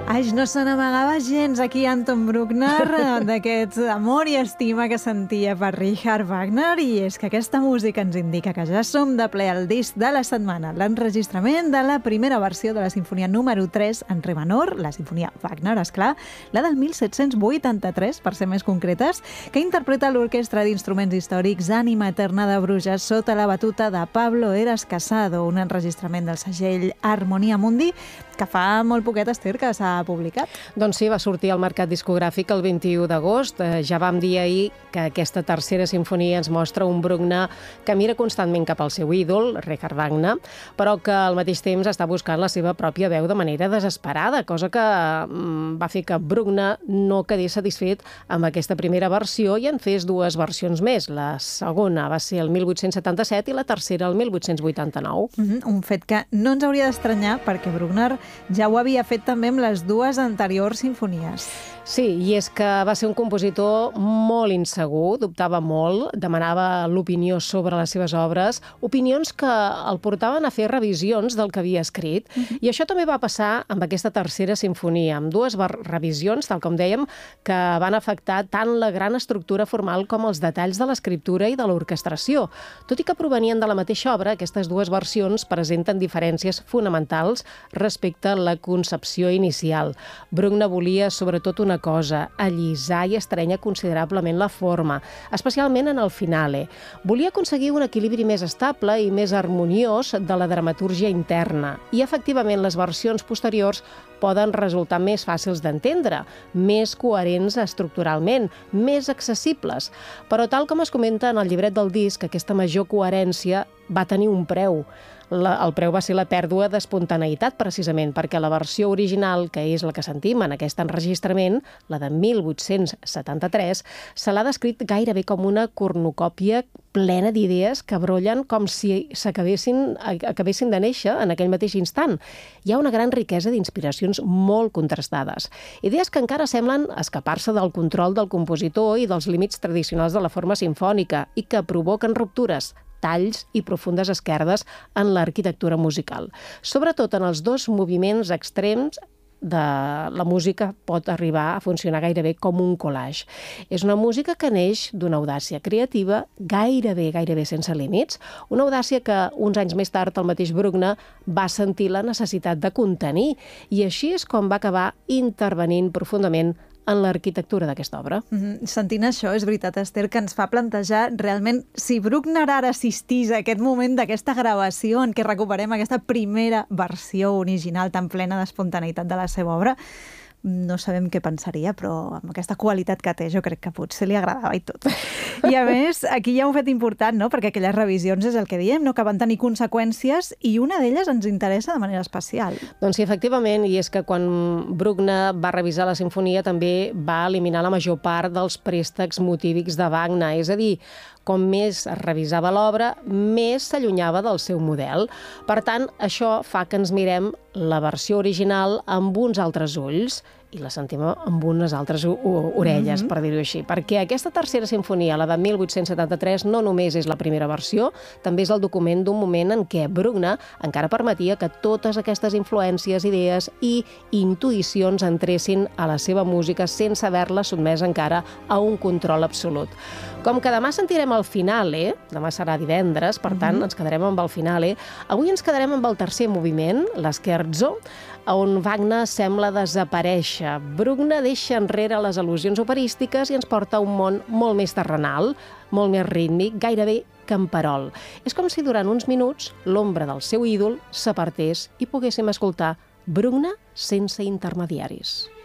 Ai, no se n'amagava gens aquí Anton Bruckner d'aquest amor i estima que sentia per Richard Wagner, i és que aquesta música ens indica que ja som de ple al disc de la setmana, l'enregistrament de la primera versió de la sinfonia número 3 en re menor, la sinfonia Wagner, esclar, la del 1783, per ser més concretes, que interpreta l'Orquestra d'Instruments Històrics Ànima Eterna de Bruges sota la batuta de Pablo Heras Casado, un enregistrament del segell Harmonia Mundi, que fa molt poquet, Esther, que s'ha publicat. Doncs sí, va sortir al mercat discogràfic el 21 d'agost. Ja vam dir ahir que aquesta tercera sinfonia ens mostra un Bruckner que mira constantment cap al seu ídol, Richard Wagner, però que al mateix temps està buscant la seva pròpia veu de manera desesperada, cosa que va fer que Bruckner no quedés satisfet amb aquesta primera versió i en fes dues versions més. La segona va ser el 1877 i la tercera el 1889. Un fet que no ens hauria d'estranyar perquè Bruckner ja ho havia fet també amb les dues anteriors sinfonies. Sí, i és que va ser un compositor molt insegur, dubtava molt, demanava l'opinió sobre les seves obres, opinions que el portaven a fer revisions del que havia escrit. I això també va passar amb aquesta tercera sinfonia, amb dues revisions, tal com dèiem, que van afectar tant la gran estructura formal com els detalls de l'escriptura i de l'orquestració. Tot i que provenien de la mateixa obra, aquestes dues versions presenten diferències fonamentals respecte a la concepció inicial. Bruckner volia, sobretot, una cosa, allisar i estrènyer considerablement la forma, especialment en el finale. Volia aconseguir un equilibri més estable i més harmoniós de la dramatúrgia interna. I, efectivament, les versions posteriors poden resultar més fàcils d'entendre, més coherents estructuralment, més accessibles. Però, tal com es comenta en el llibret del disc, aquesta major coherència va tenir un preu. El preu va ser la pèrdua d'espontaneïtat, precisament, perquè la versió original, que és la que sentim en aquest enregistrament, la de 1873, se l'ha descrit gairebé com una cornucòpia plena d'idees que brollen com si acabessin de néixer en aquell mateix instant. Hi ha una gran riquesa d'inspiracions molt contrastades. Idees que encara semblen escapar-se del control del compositor i dels límits tradicionals de la forma simfònica i que provoquen ruptures, talls i profundes esquerdes en l'arquitectura musical. Sobretot en els dos moviments extrems de la música pot arribar a funcionar gairebé com un collage. És una música que neix d'una audàcia creativa gairebé sense límits, una audàcia que uns anys més tard el mateix Bruckner va sentir la necessitat de contenir, i així és com va acabar intervenint profundament en l'arquitectura d'aquesta obra. Sentint això, és veritat, Esther, que ens fa plantejar realment si Bruckner ara assistís a aquest moment d'aquesta gravació en què recuperem aquesta primera versió original tan plena d'espontaneïtat de la seva obra, no sabem què pensaria, però amb aquesta qualitat que té jo crec que potser li agradava i tot. I a més, aquí hi ha un fet important, no? Perquè aquelles revisions és el que diem, no? Que van tenir conseqüències i una d'elles ens interessa de manera especial. Doncs sí, efectivament, i és que quan Bruckner va revisar la sinfonia també va eliminar la major part dels préstecs motívics de Wagner, és a dir, com més es revisava l'obra, més s'allunyava del seu model. Per tant, això fa que ens mirem la versió original amb uns altres ulls i la sentim amb unes altres orelles, per dir-ho així. Perquè aquesta tercera sinfonia, la de 1873, no només és la primera versió, també és el document d'un moment en què Bruckner encara permetia que totes aquestes influències, idees i intuïcions entressin a la seva música sense haver-la sotmès encara a un control absolut. Com que demà sentirem el finale, demà serà divendres, per tant ens quedarem amb el finale, avui ens quedarem amb el tercer moviment, l'Scherzo, on Wagner sembla desaparèixer. Bruckner deixa enrere les al·lusions operístiques i ens porta a un món molt més terrenal, molt més rítmic, gairebé camperol. És com si durant uns minuts l'ombra del seu ídol s'apartés i poguéssim escoltar Bruckner sense intermediaris.